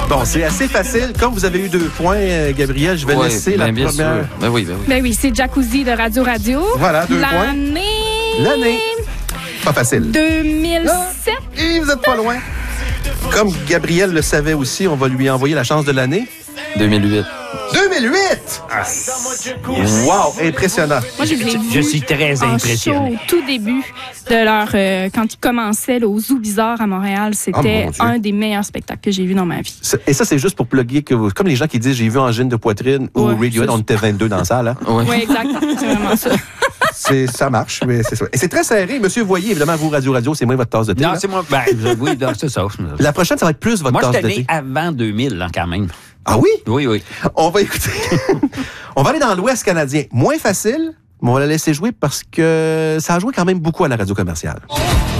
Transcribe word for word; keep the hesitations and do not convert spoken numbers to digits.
Bon, c'est assez facile. Comme vous avez eu deux points, euh, Gabriel, je vais ouais, laisser ben la bien première. Sûr. Ben oui, ben oui. Ben oui, c'est Jacuzzi de Radio Radio. Voilà, deux points. L'année... L'année. Pas facile. deux mille sept. Ah, et vous êtes pas loin. Comme Gabriel le savait aussi, on va lui envoyer la chance de l'année. deux mille huit. deux mille huit! Ah, wow, impressionnant. Moi, je les ai vus Je suis très en impressionné. show, au tout début de leur... euh, quand ils commençaient là, au Zoo Bizarre à Montréal, c'était Oh, mon Dieu. un des meilleurs spectacles que j'ai vu dans ma vie. C'est- Et ça, c'est juste pour plugger que vous, comme les gens qui disent j'ai vu Angine de poitrine ou Ouais, Radiohead, ça, on était vingt-deux dans la salle. Hein? Oui. Oui, exact. C'est vraiment ça. C'est, ça marche, mais c'est ça. Et c'est très serré. Monsieur Voyer, évidemment, vous, Radio Radio, c'est moins votre tasse de thé. Non, là. c'est moi. Ben, je- oui, non, c'est ça. La prochaine, ça va être plus votre Moi, tasse j'étais de thé. né avant deux mille, là, quand même. Ah oui? Oui, oui. On va écouter. On va aller dans l'Ouest canadien. Moins facile, mais on va la laisser jouer parce que ça a joué quand même beaucoup à la radio commerciale.